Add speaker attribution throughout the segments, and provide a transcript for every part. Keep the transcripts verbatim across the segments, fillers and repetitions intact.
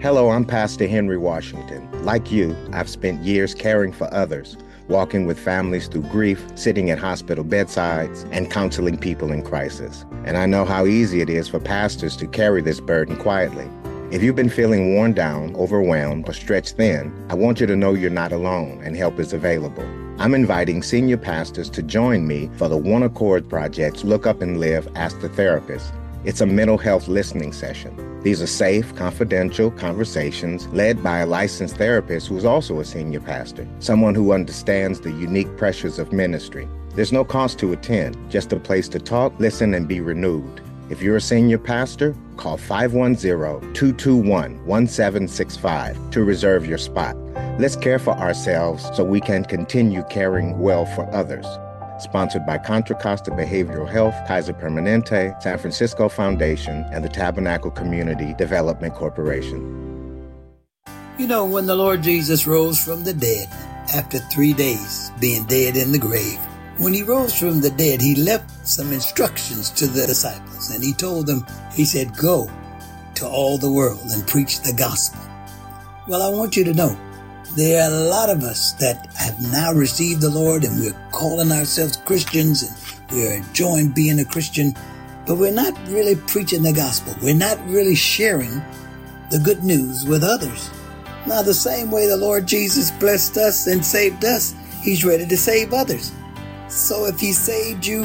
Speaker 1: Hello, I'm Pastor Henry Washington. Like you, I've spent years caring for others, walking with families through grief, sitting at hospital bedsides, and counseling people in crisis. And I know how easy it is for pastors to carry this burden quietly. If you've been feeling worn down, overwhelmed, or stretched thin, I want you to know you're not alone and help is available. I'm inviting senior pastors to join me for the One Accord Project's Look Up and Live, Ask the Therapist. It's a mental health listening session. These are safe, confidential conversations led by a licensed therapist who is also a senior pastor, someone who understands the unique pressures of ministry. There's no cost to attend, just a place to talk, listen, and be renewed. If you're a senior pastor, call five one zero, two two one, one seven six five to reserve your spot. Let's care for ourselves so we can continue caring well for others. Sponsored by Contra Costa Behavioral Health, Kaiser Permanente, San Francisco Foundation, and the Tabernacle Community Development Corporation.
Speaker 2: You know, when the Lord Jesus rose from the dead, after three days being dead in the grave, when he rose from the dead, he left some instructions to the disciples, and he told them, he said, go to all the world and preach the gospel. Well, I want you to know, there are a lot of us that have now received the Lord, and we're calling ourselves Christians, and we're enjoying being a Christian, but we're not really preaching the gospel. We're not really sharing the good news with others. Now, the same way the Lord Jesus blessed us and saved us, he's ready to save others. So if he saved you,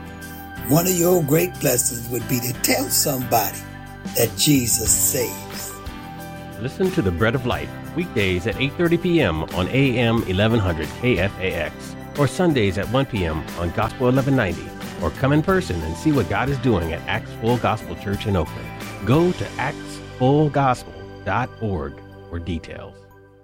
Speaker 2: one of your great blessings would be to tell somebody that Jesus saves.
Speaker 3: Listen to The Bread of Life weekdays at eight thirty p.m. on A M eleven hundred K F A X or Sundays at one p.m. on Gospel eleven ninety, or come in person and see what God is doing at Acts Full Gospel Church in Oakland. Go to acts full gospel dot org for details.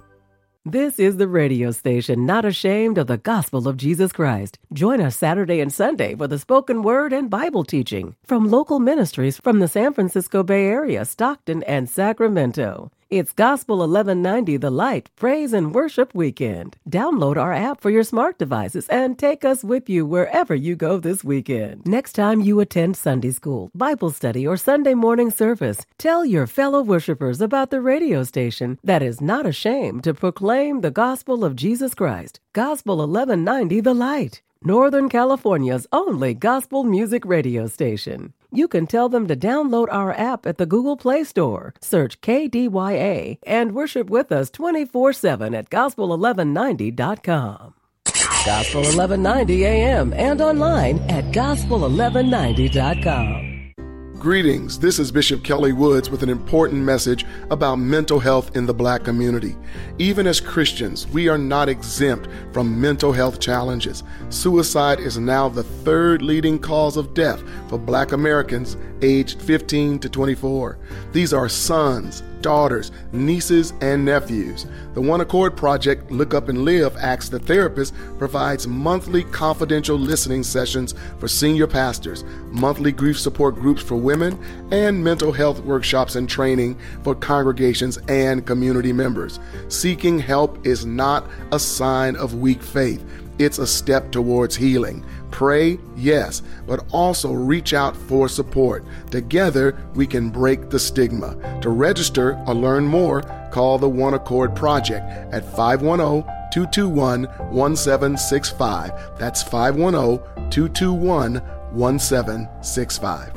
Speaker 4: This is the radio station not ashamed of the gospel of Jesus Christ. Join us Saturday and Sunday for the spoken word and Bible teaching from local ministries from the San Francisco Bay Area, Stockton, and Sacramento. It's Gospel eleven ninety The Light Praise and Worship Weekend. Download our app for your smart devices and take us with you wherever you go this weekend. Next time you attend Sunday school, Bible study, or Sunday morning service, tell your fellow worshipers about the radio station that is not ashamed to proclaim the gospel of Jesus Christ. Gospel eleven ninety The Light, Northern California's only gospel music radio station. You can tell them to download our app at the Google Play Store. Search K D Y A and worship with us twenty-four seven at gospel eleven ninety dot com. Gospel eleven ninety A M and online at gospel eleven ninety dot com.
Speaker 5: Greetings, this is Bishop Kelly Woods with an important message about mental health in the Black community. Even as Christians, we are not exempt from mental health challenges. Suicide is now the third leading cause of death for Black Americans aged fifteen to twenty-four. These are sons, daughters, nieces, and nephews. The One Accord Project, Look Up and Live, Ask the Therapist, provides monthly confidential listening sessions for senior pastors, monthly grief support groups for women, and mental health workshops and training for congregations and community members. Seeking help is not a sign of weak faith. It's a step towards healing. Pray, yes, but also reach out for support. Together, we can break the stigma. To register or learn more, call the One Accord Project at five one zero, two two one, one seven six five. That's five one zero, two two one, one seven six five.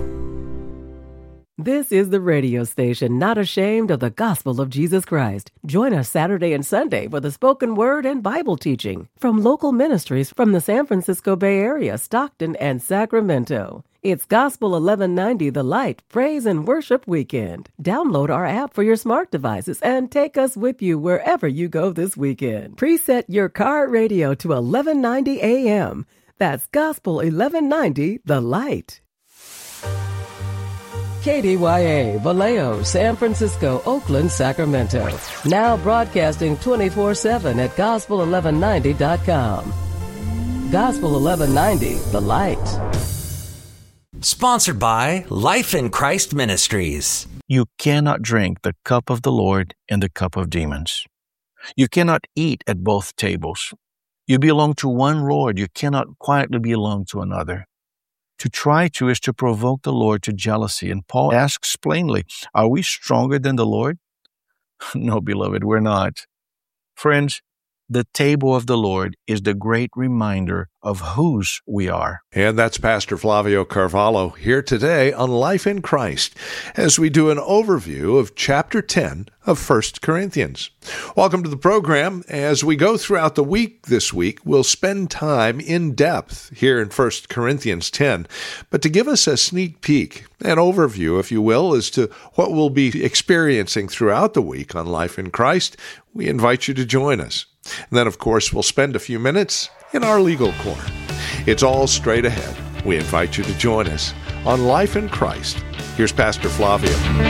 Speaker 4: This is the radio station not ashamed of the gospel of Jesus Christ. Join us Saturday and Sunday for the spoken word and Bible teaching from local ministries from the San Francisco Bay Area, Stockton, and Sacramento. It's Gospel eleven ninety The Light Praise and Worship Weekend. Download our app for your smart devices and take us with you wherever you go this weekend. Preset your car radio to eleven ninety A M. That's Gospel eleven ninety The Light. K D Y A, Vallejo, San Francisco, Oakland, Sacramento. Now broadcasting twenty-four seven at gospel eleven ninety dot com. Gospel eleven ninety, The Light.
Speaker 6: Sponsored by Life in Christ Ministries.
Speaker 7: You cannot drink the cup of the Lord and the cup of demons. You cannot eat at both tables. You belong to one Lord. You cannot quietly belong to another. To try to is to provoke the Lord to jealousy. And Paul asks plainly, are we stronger than the Lord? No, beloved, we're not. Friends, the table of the Lord is the great reminder of whose we are.
Speaker 8: And that's Pastor Flavio Carvalho here today on Life in Christ as we do an overview of chapter ten of First Corinthians. Welcome to the program. As we go throughout the week this week, we'll spend time in depth here in First Corinthians ten. But to give us a sneak peek, an overview, if you will, as to what we'll be experiencing throughout the week on Life in Christ, we invite you to join us. And then, of course, we'll spend a few minutes in our legal corner. It's all straight ahead. We invite you to join us on Life in Christ. Here's Pastor Flavio.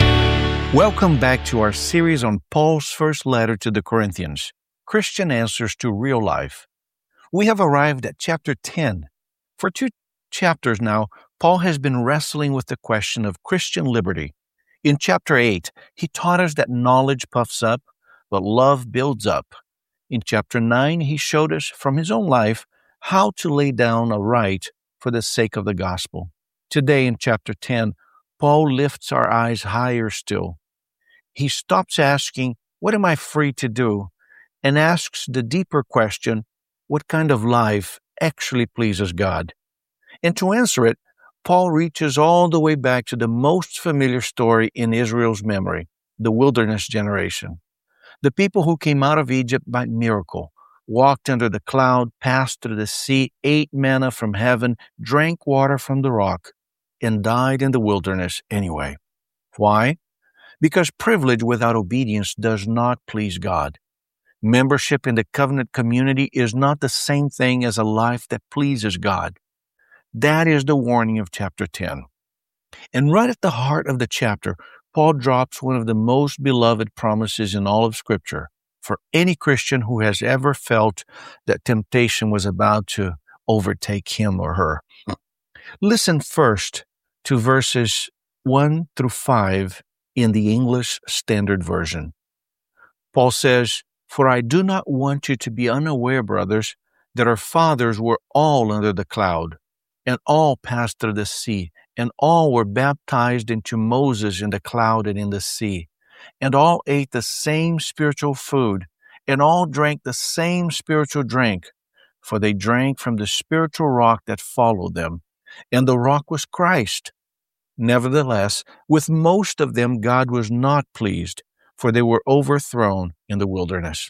Speaker 7: Welcome back to our series on Paul's first letter to the Corinthians, Christian Answers to Real Life. We have arrived at chapter ten. For two chapters now, Paul has been wrestling with the question of Christian liberty. In chapter eight, he taught us that knowledge puffs up, but love builds up. In chapter nine, he showed us from his own life how to lay down a right for the sake of the gospel. Today in chapter ten, Paul lifts our eyes higher still. He stops asking, what am I free to do? And asks the deeper question, what kind of life actually pleases God? And to answer it, Paul reaches all the way back to the most familiar story in Israel's memory, the wilderness generation. The people who came out of Egypt by miracle, walked under the cloud, passed through the sea, ate manna from heaven, drank water from the rock, and died in the wilderness anyway. Why? Because privilege without obedience does not please God. Membership in the covenant community is not the same thing as a life that pleases God. That is the warning of chapter ten. And right at the heart of the chapter, Paul drops one of the most beloved promises in all of Scripture for any Christian who has ever felt that temptation was about to overtake him or her. Listen first to verses one through five in the English Standard Version. Paul says, "For I do not want you to be unaware, brothers, that our fathers were all under the cloud, and all passed through the sea, and all were baptized into Moses in the cloud and in the sea, and all ate the same spiritual food, and all drank the same spiritual drink, for they drank from the spiritual rock that followed them, and the rock was Christ. Nevertheless, with most of them God was not pleased, for they were overthrown in the wilderness."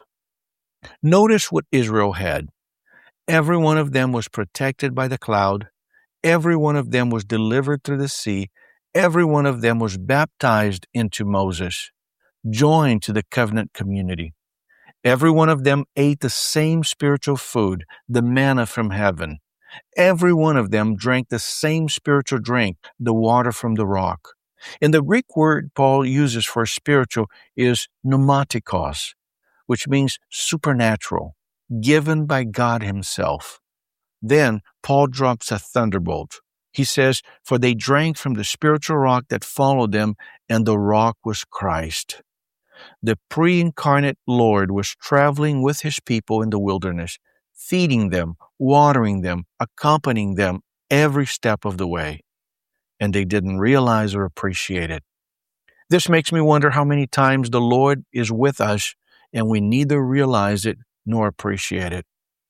Speaker 7: Notice what Israel had. Every one of them was protected by the cloud. Every one of them was delivered through the sea. Every one of them was baptized into Moses, joined to the covenant community. Every one of them ate the same spiritual food, the manna from heaven. Every one of them drank the same spiritual drink, the water from the rock. And the Greek word Paul uses for spiritual is pneumatikos, which means supernatural, given by God himself. Then Paul drops a thunderbolt. He says, "For they drank from the spiritual rock that followed them, and the rock was Christ." The pre-incarnate Lord was traveling with his people in the wilderness, feeding them, watering them, accompanying them every step of the way. And they didn't realize or appreciate it. This makes me wonder how many times the Lord is with us and we neither realize it nor appreciate it.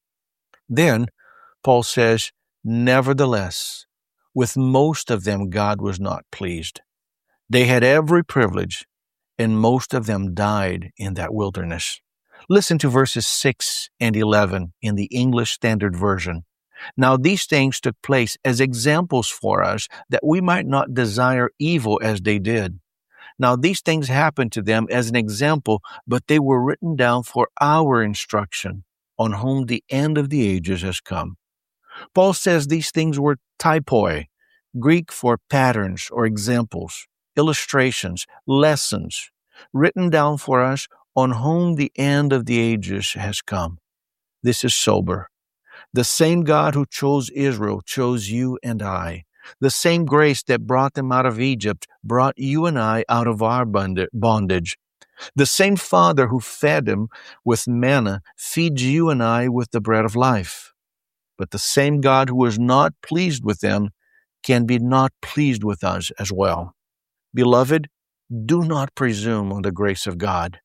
Speaker 7: Then Paul says, "Nevertheless, with most of them God was not pleased. They had every privilege, and most of them died in that wilderness." Listen to verses six and eleven in the English Standard Version. "Now these things took place as examples for us, that we might not desire evil as they did. Now these things happened to them as an example, but they were written down for our instruction, on whom the end of the ages has come." Paul says these things were typoi, Greek for patterns or examples, illustrations, lessons, written down for us on whom the end of the ages has come. This is sober. The same God who chose Israel chose you and I. The same grace that brought them out of Egypt brought you and I out of our bondage. The same Father who fed them with manna feeds you and I with the bread of life. But the same God who was not pleased with them can be not pleased with us as well. Beloved, do not presume on the grace of God.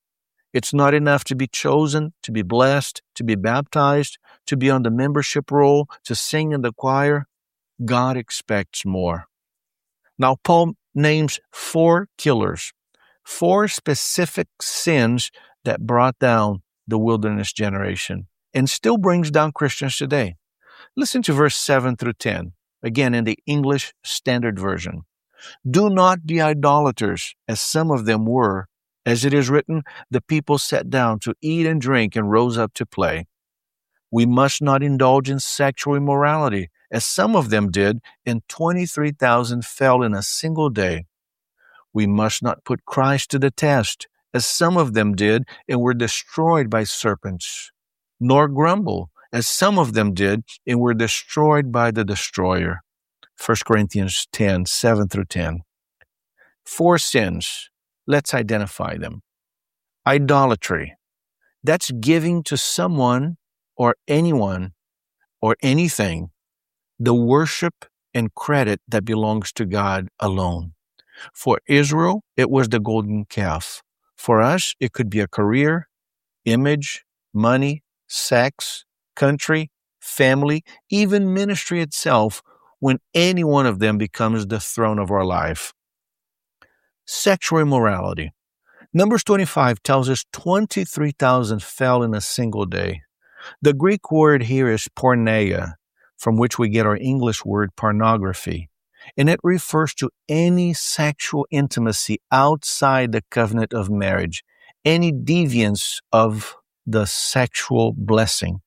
Speaker 7: It's not enough to be chosen, to be blessed, to be baptized, to be on the membership roll, to sing in the choir. God expects more. Now, Paul names four killers, four specific sins that brought down the wilderness generation and still brings down Christians today. Listen to verse seven through ten, again in the English Standard Version. Do not be idolaters, as some of them were. As it is written, the people sat down to eat and drink and rose up to play. We must not indulge in sexual immorality, as some of them did, and twenty-three thousand fell in a single day. We must not put Christ to the test, as some of them did, and were destroyed by serpents, nor grumble, as some of them did, and were destroyed by the destroyer. First Corinthians ten, seven through ten. Four sins. Let's identify them. Idolatry. That's giving to someone or anyone or anything the worship and credit that belongs to God alone. For Israel, it was the golden calf. For us, it could be a career, image, money, sex, country, family, even ministry itself, when any one of them becomes the throne of our life. Sexual immorality. Numbers twenty-five tells us twenty-three thousand fell in a single day. The Greek word here is porneia, from which we get our English word pornography, and it refers to any sexual intimacy outside the covenant of marriage, any deviance of the sexual blessing.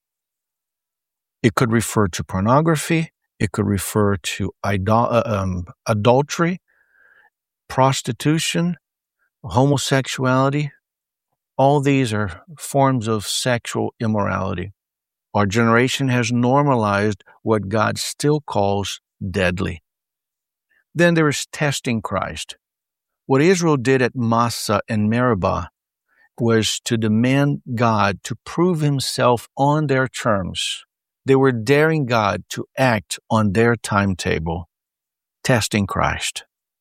Speaker 7: It could refer to pornography. It could refer to idol- um, adultery, prostitution, homosexuality. All these are forms of sexual immorality. Our generation has normalized what God still calls deadly. Then there is testing Christ. What Israel did at Massah and Meribah was to demand God to prove himself on their terms. They were daring God to act on their timetable, testing Christ.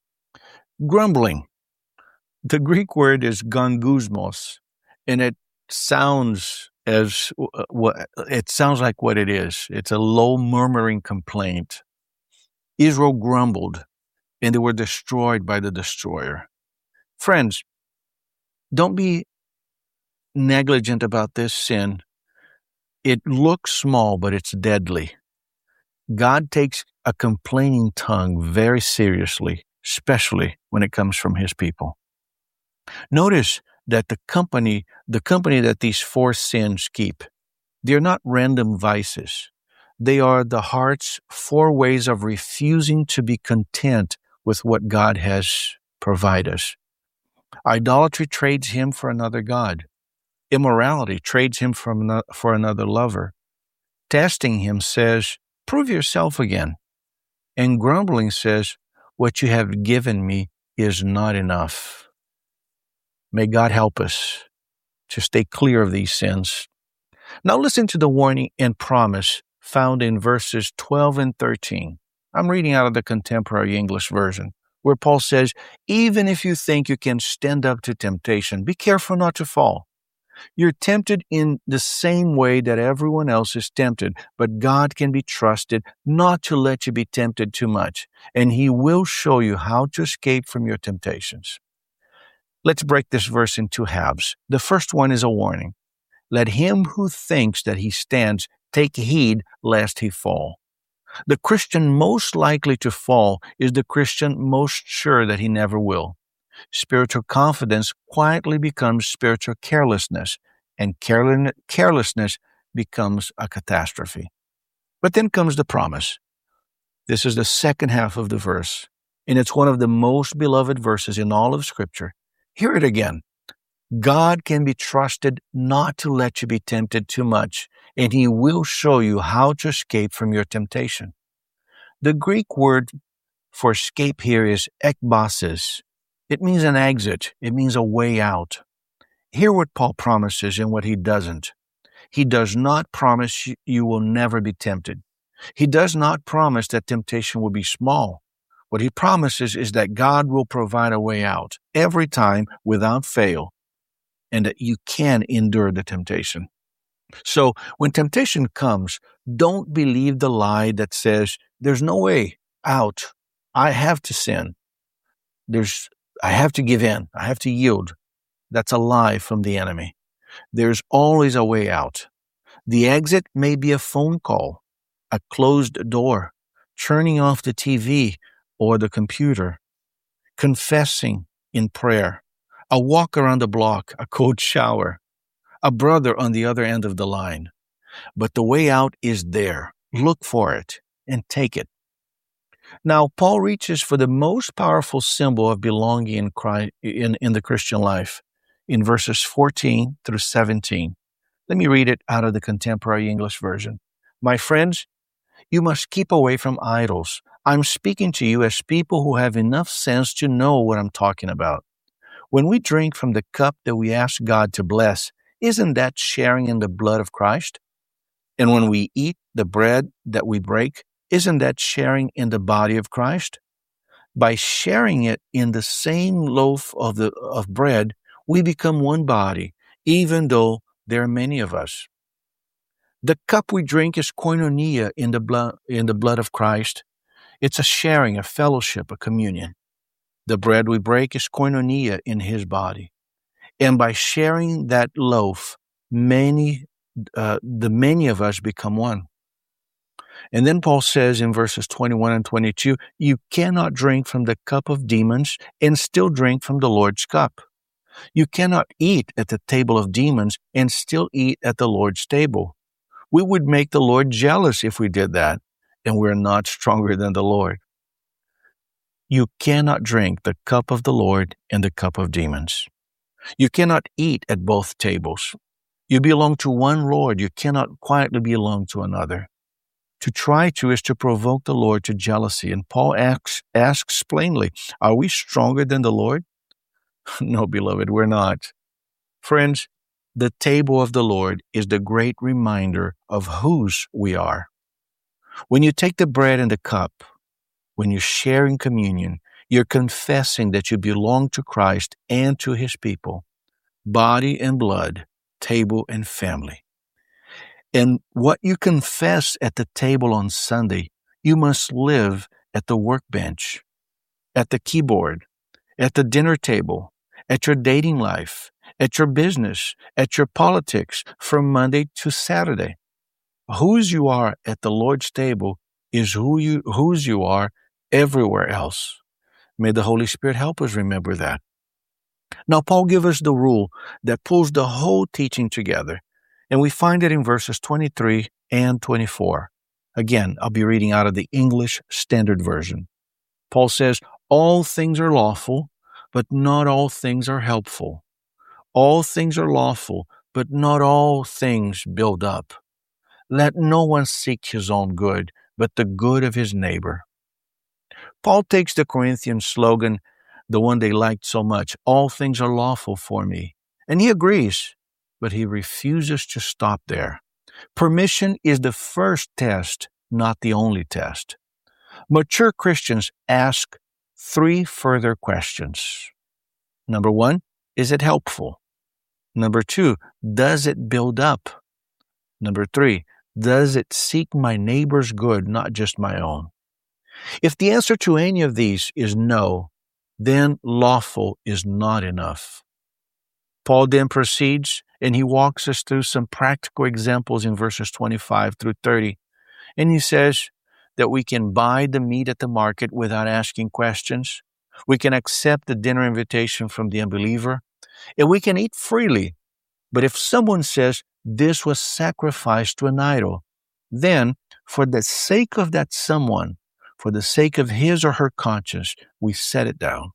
Speaker 7: Grumbling. The Greek word is gongusmos, and it sounds as what it sounds like what it is. It's a low murmuring complaint. Israel grumbled, and they were destroyed by the destroyer. Friends, don't be negligent about this sin. It looks small, but it's deadly. God takes a complaining tongue very seriously, especially when it comes from his people. Notice that the company, the company that these four sins keep, they're not random vices. They are the heart's four ways of refusing to be content with what God has provided us. Idolatry trades him for another god. Immorality trades him for for another lover. Testing him says, prove yourself again. And grumbling says, what you have given me is not enough. May God help us to stay clear of these sins. Now listen to the warning and promise found in verses twelve and thirteen. I'm reading out of the Contemporary English Version, where Paul says, even if you think you can stand up to temptation, be careful not to fall. You're tempted in the same way that everyone else is tempted, but God can be trusted not to let you be tempted too much, and he will show you how to escape from your temptations. Let's break this verse in two halves. The first one is a warning. Let him who thinks that he stands take heed lest he fall. The Christian most likely to fall is the Christian most sure that he never will. Spiritual confidence quietly becomes spiritual carelessness, and carelessness becomes a catastrophe. But then comes the promise. This is the second half of the verse, and it's one of the most beloved verses in all of Scripture. Hear it again. God can be trusted not to let you be tempted too much, and he will show you how to escape from your temptation. The Greek word for escape here is ekbasis. It means an exit. It means a way out. Hear what Paul promises and what he doesn't. He does not promise you will never be tempted. He does not promise that temptation will be small. What he promises is that God will provide a way out every time without fail. and that you can endure the temptation. So when temptation comes, don't believe the lie that says, there's no way out. I have to sin. There's, I have to give in. I have to yield. That's a lie from the enemy. There's always a way out. The exit may be a phone call, a closed door, turning off the T V or the computer, confessing in prayer, a walk around the block, a cold shower, a brother on the other end of the line. But the way out is there. Look for it and take it. Now, Paul reaches for the most powerful symbol of belonging in Christ, in, in the Christian life in verses fourteen through seventeen. Let me read it out of the Contemporary English Version. My friends, you must keep away from idols. I'm speaking to you as people who have enough sense to know what I'm talking about. When we drink from the cup that we ask God to bless, isn't that sharing in the blood of Christ? And when we eat the bread that we break, isn't that sharing in the body of Christ? By sharing it in the same loaf of the of bread, we become one body, even though there are many of us. The cup we drink is koinonia in the blood in the blood of Christ. It's a sharing, a fellowship, a communion. The bread we break is koinonia in his body. And by sharing that loaf, many, uh, the many of us become one. And then Paul says in verses twenty-one and twenty-two, you cannot drink from the cup of demons and still drink from the Lord's cup. You cannot eat at the table of demons and still eat at the Lord's table. We would make the Lord jealous if we did that, and we're not stronger than the Lord. You cannot drink the cup of the Lord and the cup of demons. You cannot eat at both tables. You belong to one Lord. You cannot quietly belong to another. To try to is to provoke the Lord to jealousy. And Paul asks, asks plainly, are we stronger than the Lord? No, beloved, we're not. Friends, the table of the Lord is the great reminder of whose we are. When you take the bread and the cup, when you share in communion, you're confessing that you belong to Christ and to his people, body and blood, table and family. And what you confess at the table on Sunday, you must live at the workbench, at the keyboard, at the dinner table, at your dating life, at your business, at your politics, from Monday to Saturday. Whose you are at the Lord's table is who you, whose you are everywhere else. May the Holy Spirit help us remember that. Now, Paul gives us the rule that pulls the whole teaching together, and we find it in verses twenty-three and twenty-four. Again, I'll be reading out of the English Standard Version. Paul says, all things are lawful, but not all things are helpful. All things are lawful, but not all things build up. Let no one seek his own good, but the good of his neighbor. Paul takes the Corinthian slogan, the one they liked so much, all things are lawful for me. And he agrees, but he refuses to stop there. Permission is the first test, not the only test. Mature Christians ask three further questions. Number one, is it helpful? Number two, does it build up? Number three, does it seek my neighbor's good, not just my own? If the answer to any of these is no, then lawful is not enough. Paul then proceeds and he walks us through some practical examples in verses twenty-five through thirty. And he says that we can buy the meat at the market without asking questions. We can accept the dinner invitation from the unbeliever. And we can eat freely. But if someone says this was sacrificed to an idol, then for the sake of that someone, for the sake of his or her conscience, we set it down.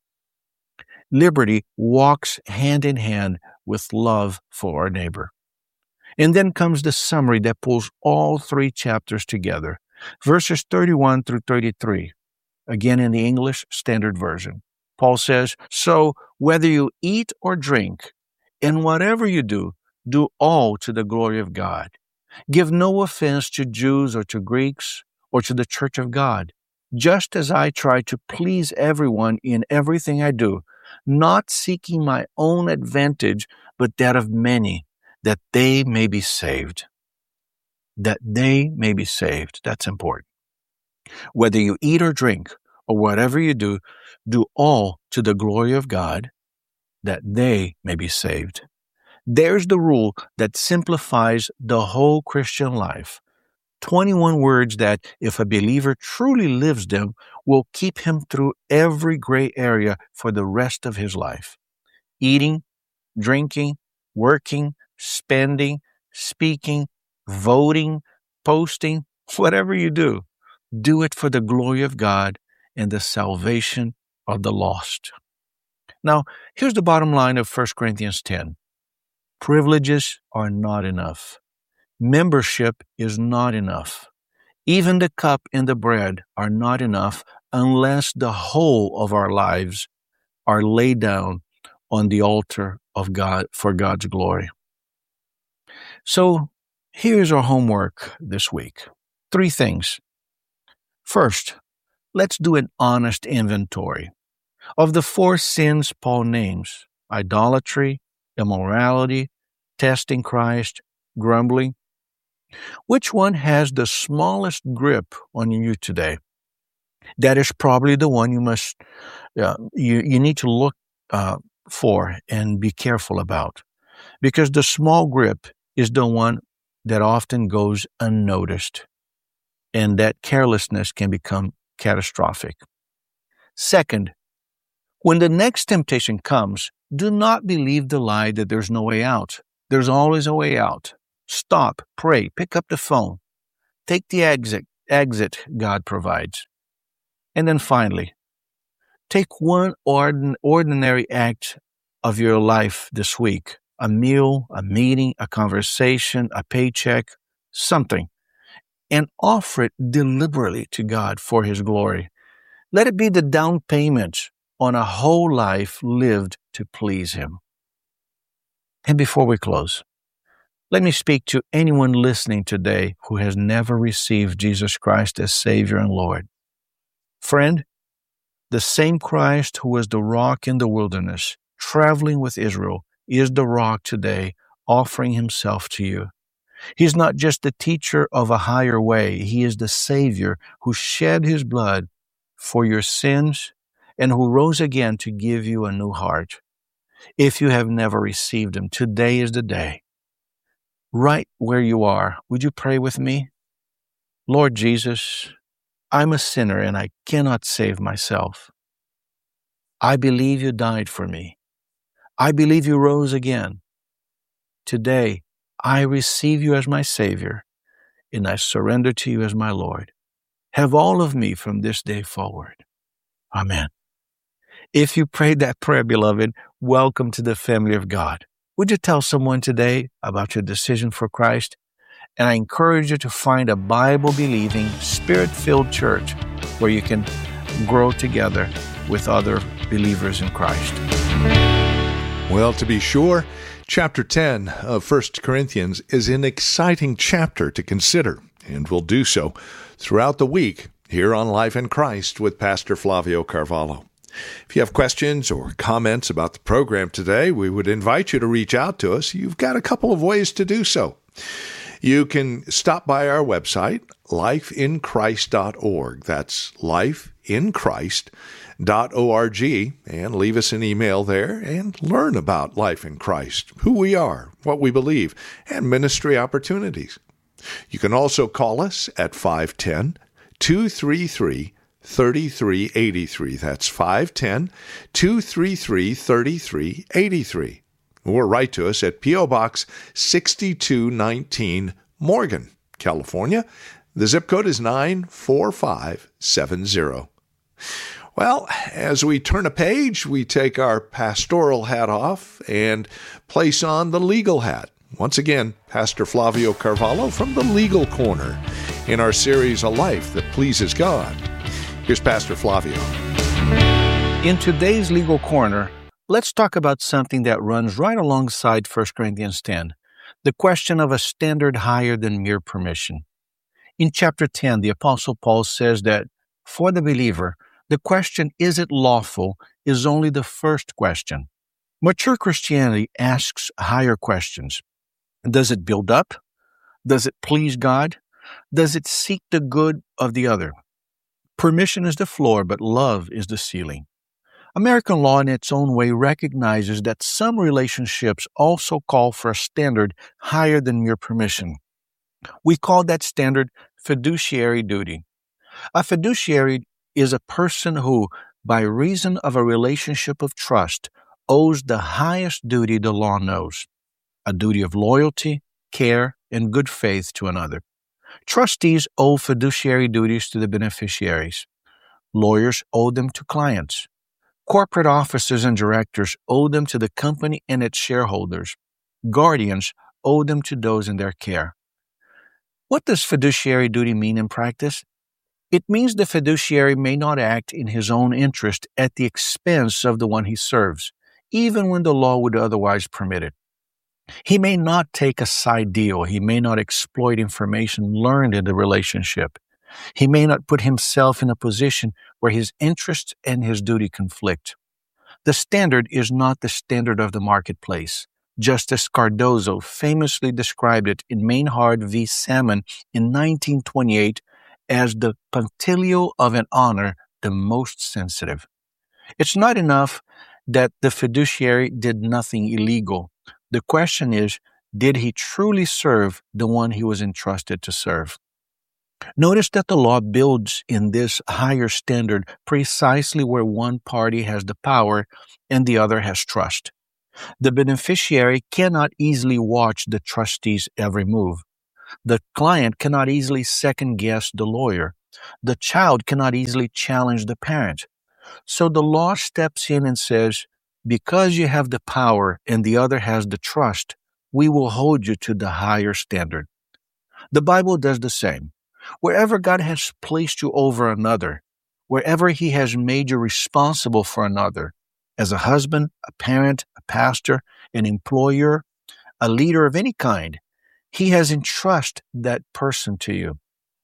Speaker 7: Liberty walks hand in hand with love for our neighbor. And then comes the summary that pulls all three chapters together. Verses thirty-one through thirty-three, again in the English Standard Version. Paul says, so whether you eat or drink, and whatever you do, do all to the glory of God. Give no offense to Jews or to Greeks or to the church of God, just as I try to please everyone in everything I do. not seeking my own advantage, but that of many, that they may be saved. That they may be saved. That's important. Whether you eat or drink, or whatever you do, do all to the glory of God, that they may be saved. There's the rule that simplifies the whole Christian life. twenty-one words that, if a believer truly lives them, will keep him through every gray area for the rest of his life. Eating, drinking, working, spending, speaking, voting, posting, whatever you do, do it for the glory of God and the salvation of the lost. Now, here's the bottom line of First Corinthians ten. Privileges are not enough. Membership is not enough. Even the cup and the bread are not enough unless the whole of our lives are laid down on the altar of God for God's glory. So, here's our homework this week. Three things. First, let's do an honest inventory of the four sins Paul names: idolatry, immorality, testing Christ, grumbling. Which one has the smallest grip on you today? That is probably the one you must, uh, you, you need to look uh, for and be careful about, because the small grip is the one that often goes unnoticed, and that carelessness can become catastrophic. Second, when the next temptation comes, do not believe the lie that there's no way out. There's always a way out. Stop, pray, pick up the phone. Take the exit, exit God provides. And then finally, take one ordin- ordinary act of your life this week, a meal, a meeting, a conversation, a paycheck, something, and offer it deliberately to God for His glory. Let it be the down payment on a whole life lived to please Him. And before we close, let me speak to anyone listening today who has never received Jesus Christ as Savior and Lord. Friend, the same Christ who was the rock in the wilderness, traveling with Israel, is the rock today, offering Himself to you. He's not just the teacher of a higher way. He is the Savior who shed His blood for your sins and who rose again to give you a new heart. If you have never received Him, today is the day. Right where you are, would you pray with me? Lord Jesus, I'm a sinner and I cannot save myself. I believe You died for me. I believe You rose again. Today, I receive You as my Savior and I surrender to You as my Lord. Have all of me from this day forward. Amen. If you prayed that prayer, beloved, welcome to the family of God. Would you tell someone today about your decision for Christ? And I encourage you to find a Bible-believing, Spirit-filled church where you can grow together with other believers in Christ.
Speaker 8: Well, to be sure, chapter ten of First Corinthians is an exciting chapter to consider, and we'll do so throughout the week here on Life in Christ with Pastor Flavio Carvalho. If you have questions or comments about the program today, we would invite you to reach out to us. You've got a couple of ways to do so. You can stop by our website, life in christ dot org. That's life in christ dot org, and leave us an email there and learn about Life in Christ, who we are, what we believe, and ministry opportunities. You can also call us at five one zero, two three three, three three eight three. That's five one zero, two three three, three three eight three. Or write to us at P O. Box sixty-two nineteen, Morgan, California. The zip code is nine four five seven zero. Well, as we turn a page, we take our pastoral hat off and place on the legal hat. Once again, Pastor Flavio Carvalho from the Legal Corner in our series, A Life That Pleases God. Here's Pastor Flavio.
Speaker 7: In today's Legal Corner, let's talk about something that runs right alongside First Corinthians ten, the question of a standard higher than mere permission. In chapter ten, the Apostle Paul says that for the believer, the question, is it lawful, is only the first question. Mature Christianity asks higher questions. Does it build up? Does it please God? Does it seek the good of the other? Permission is the floor, but love is the ceiling. American law in its own way recognizes that some relationships also call for a standard higher than mere permission. We call that standard fiduciary duty. A fiduciary is a person who, by reason of a relationship of trust, owes the highest duty the law knows, a duty of loyalty, care, and good faith to another. Trustees owe fiduciary duties to the beneficiaries. Lawyers owe them to clients. Corporate officers and directors owe them to the company and its shareholders. Guardians owe them to those in their care. What does fiduciary duty mean in practice? It means the fiduciary may not act in his own interest at the expense of the one he serves, even when the law would otherwise permit it. He may not take a side deal. He may not exploit information learned in the relationship. He may not put himself in a position where his interests and his duty conflict. The standard is not the standard of the marketplace. Justice Cardozo famously described it in Mainhard v. Salmon in nineteen twenty-eight as the punctilio of an honor the most sensitive. It's not enough that the fiduciary did nothing illegal. The question is, did he truly serve the one he was entrusted to serve? Notice that the law builds in this higher standard precisely where one party has the power and the other has trust. The beneficiary cannot easily watch the trustee's every move. The client cannot easily second-guess the lawyer. The child cannot easily challenge the parent. So the law steps in and says, because you have the power and the other has the trust, we will hold you to the higher standard. The Bible does the same. Wherever God has placed you over another, wherever He has made you responsible for another, as a husband, a parent, a pastor, an employer, a leader of any kind, He has entrusted that person to you.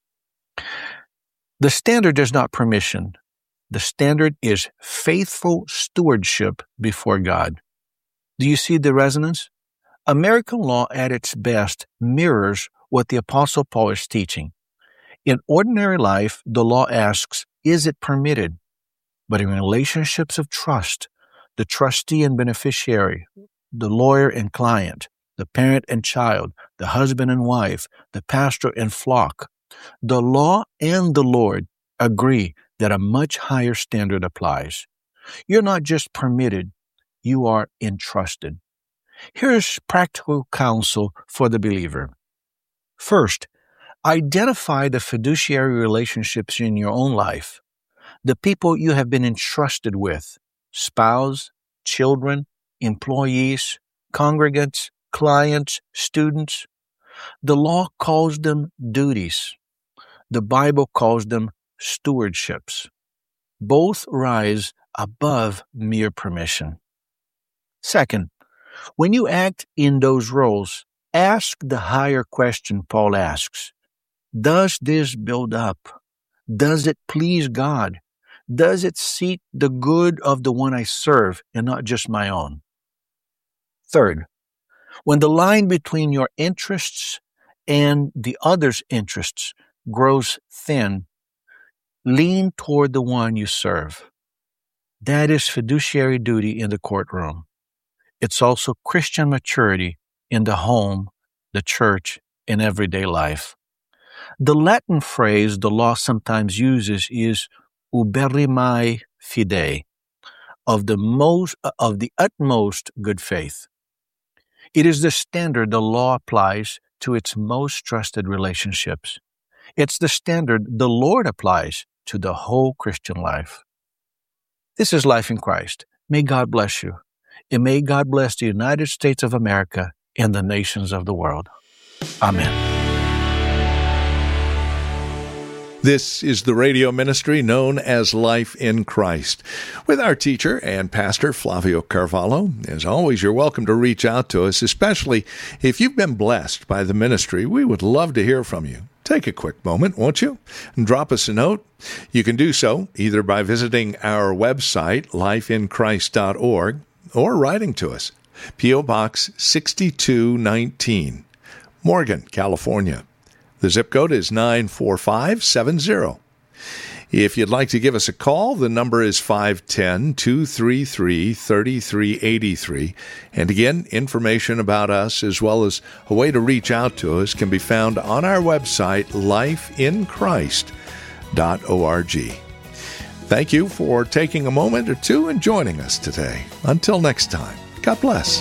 Speaker 7: The standard is not permission. The standard is faithful stewardship before God. Do you see the resonance? American law at its best mirrors what the Apostle Paul is teaching. In ordinary life, the law asks, is it permitted? But in relationships of trust, the trustee and beneficiary, the lawyer and client, the parent and child, the husband and wife, the pastor and flock, the law and the Lord agree that a much higher standard applies. You're not just permitted, you are entrusted. Here's practical counsel for the believer. First, identify the fiduciary relationships in your own life, the people you have been entrusted with, spouse, children, employees, congregants, clients, students. The law calls them duties. The Bible calls them stewardships. Both rise above mere permission. Second, when you act in those roles, ask the higher question Paul asks. Does this build up? Does it please God? Does it seek the good of the one I serve and not just my own? Third, when the line between your interests and the other's interests grows thin, lean toward the one you serve. That is fiduciary duty in the courtroom. It's also Christian maturity in the home, the church, and everyday life. The Latin phrase the law sometimes uses is uberrimae fidei, of the most, of the utmost good faith. It is the standard the law applies to its most trusted relationships. It's the standard the Lord applies to the whole Christian life. This is Life in Christ. May God bless you, and may God bless the United States of America and the nations of the world. Amen.
Speaker 8: This is the radio ministry known as Life in Christ, with our teacher and pastor, Flavio Carvalho. As always, you're welcome to reach out to us, especially if you've been blessed by the ministry. We would love to hear from you. take a quick moment, won't you, and drop us a note. You can do so either by visiting our website, life in christ dot org, or writing to us, P O. Box sixty-two nineteen, Morgan, California. The zip code is nine four five seven zero. If you'd like to give us a call, the number is five one zero, two three three, three three eight three. And again, information about us as well as a way to reach out to us can be found on our website, life in christ dot org. Thank you for taking a moment or two and joining us today. Until next time, God bless.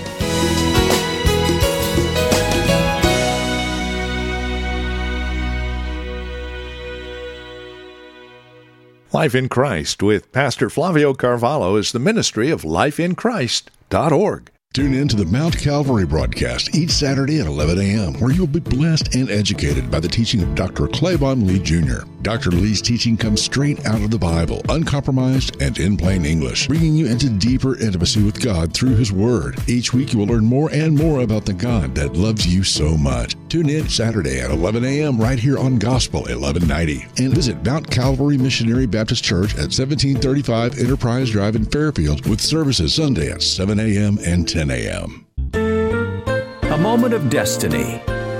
Speaker 8: Life in Christ with Pastor Flavio Carvalho is the ministry of life in christ dot org.
Speaker 9: Tune in to the Mount Calvary broadcast each Saturday at eleven a.m., where you'll be blessed and educated by the teaching of Doctor Claiborne Lee Junior Doctor Lee's teaching comes straight out of the Bible, uncompromised and in plain English, bringing you into deeper intimacy with God through His Word. Each week you will learn more and more about the God that loves you so much. Tune in Saturday at eleven a.m. right here on Gospel eleven ninety. And visit Mount Calvary Missionary Baptist Church at seventeen thirty-five Enterprise Drive in Fairfield, with services Sunday at seven a.m. and ten a.m.
Speaker 6: A moment of destiny.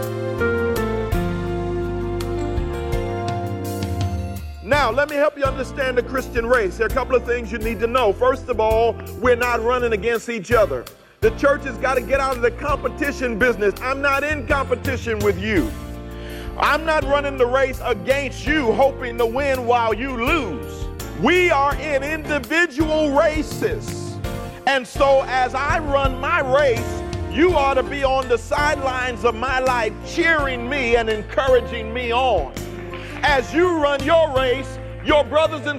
Speaker 10: Now, let me help you understand the Christian race. There are a couple of things you need to know. First of all, we're not running against each other. The church has got to get out of the competition business. I'm not in competition with you. I'm not running the race against you, hoping to win while you lose. We are in individual races. And so as I run my race, you ought to be on the sidelines of my life, cheering me and encouraging me on. As you run your race, your brothers and